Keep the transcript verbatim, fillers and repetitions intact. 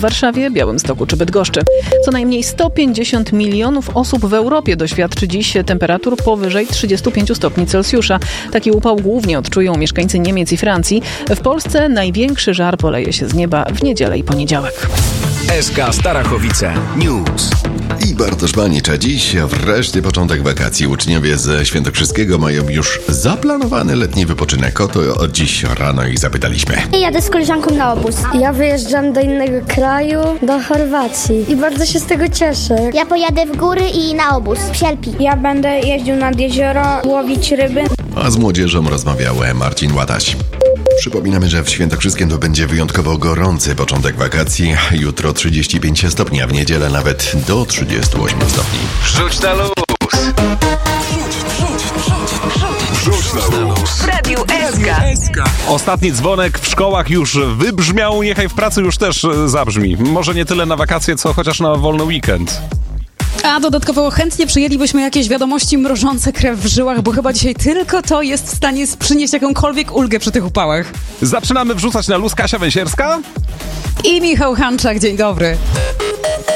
Warszawie, Białymstoku czy Bydgoszczy. Co najmniej sto pięćdziesiąt milionów osób w Europie doświadczy dziś temperatur powyżej trzydziestu pięciu stopni Celsjusza. Taki upał głównie odczują mieszkańcy Niemiec i Francji. W Polsce największy żar poleje się z nieba w niedzielę i poniedziałek. S K Starachowice News. I Bartosz Banicza. Dziś wreszcie początek wakacji. Uczniowie ze Świętokrzyskiego mają już zaplanowany letni wypoczynek. O to od dziś rano ich zapytaliśmy. Jadę z koleżanką na obóz. Ja wyjeżdżam do innego kraju, do Chorwacji i bardzo się z tego cieszę. Ja pojadę w góry i na obóz w Sielpi. Ja będę jeździł nad jezioro, łowić ryby. A z młodzieżą rozmawiał Marcin Łataś. Przypominamy, że w Świętokrzyskiem to będzie wyjątkowo gorący początek wakacji. Jutro trzydzieści pięć stopni, a w niedzielę nawet do trzydziestu ośmiu stopni. Rzuć na luz. Rzuć na luz. W Radiu S K. Ostatni dzwonek w szkołach już wybrzmiał, niechaj w pracy już też zabrzmi. Może nie tyle na wakacje, co chociaż na wolny weekend. A dodatkowo chętnie przyjęlibyśmy jakieś wiadomości mrożące krew w żyłach, bo chyba dzisiaj tylko to jest w stanie przynieść jakąkolwiek ulgę przy tych upałach. Zaczynamy wrzucać na luz. Kasia Węsierska I Michał Hanczak, dzień dobry.